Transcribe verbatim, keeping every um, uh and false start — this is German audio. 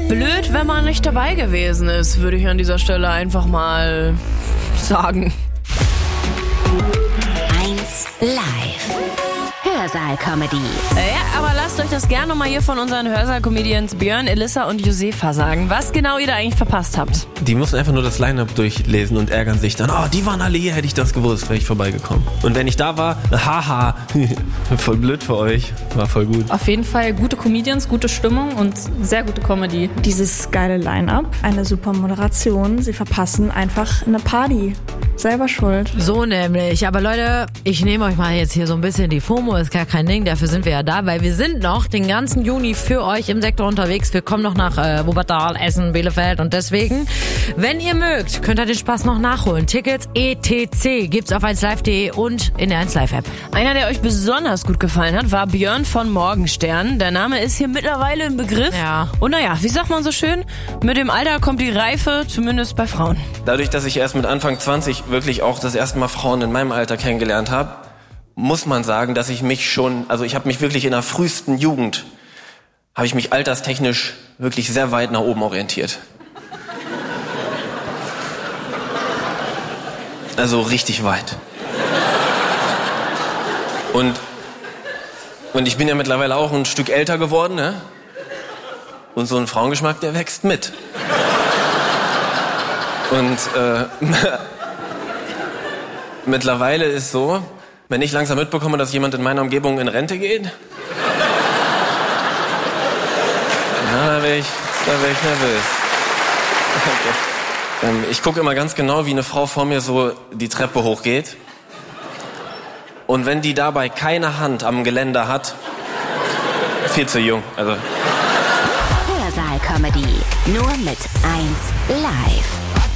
Blöd, wenn man nicht dabei gewesen ist, würde ich an dieser Stelle einfach mal sagen. eins Live. Hörsaal-Comedy. Ja, aber lasst euch das gerne nochmal hier von unseren Hörsaal-Comedians Björn, Elissa und Josefa sagen, was genau ihr da eigentlich verpasst habt. Die mussten einfach nur das Line-Up durchlesen und ärgern sich dann, oh, die waren alle hier, hätte ich das gewusst, wäre ich vorbeigekommen. Und wenn ich da war, haha, voll blöd für euch, war voll gut. Auf jeden Fall gute Comedians, gute Stimmung und sehr gute Comedy. Dieses geile Line-Up, eine super Moderation, sie verpassen einfach eine Party. Selber schuld. So nämlich. Aber Leute, ich nehme euch mal jetzt hier so ein bisschen die FOMO, ist gar kein Ding, dafür sind wir ja da, weil wir sind noch den ganzen Juni für euch im Sektor unterwegs. Wir kommen noch nach äh, Wuppertal, Essen, Bielefeld und deswegen, wenn ihr mögt, könnt ihr den Spaß noch nachholen. Tickets et cetera gibt's auf eins live punkt de und in der eins Live App. Einer, der euch besonders gut gefallen hat, war Björn von Morgenstern. Der Name ist hier mittlerweile im Begriff. Ja. Und naja, wie sagt man so schön, mit dem Alter kommt die Reife, zumindest bei Frauen. Dadurch, dass ich erst mit Anfang zwanzig wirklich auch das erste Mal Frauen in meinem Alter kennengelernt habe, muss man sagen, dass ich mich schon, also ich habe mich wirklich in der frühesten Jugend, habe ich mich alterstechnisch wirklich sehr weit nach oben orientiert. Also richtig weit. Und, und ich bin ja mittlerweile auch ein Stück älter geworden, ne? Und so ein Frauengeschmack, der wächst mit. Und äh, mittlerweile ist so, wenn ich langsam mitbekomme, dass jemand in meiner Umgebung in Rente geht, ja, da wäre ich, da wär ich nervös. Okay. Ähm, ich gucke immer ganz genau, wie eine Frau vor mir so die Treppe hochgeht. Und wenn die dabei keine Hand am Geländer hat, viel zu jung. Also. Hörsaal-Comedy. Nur mit eins Live.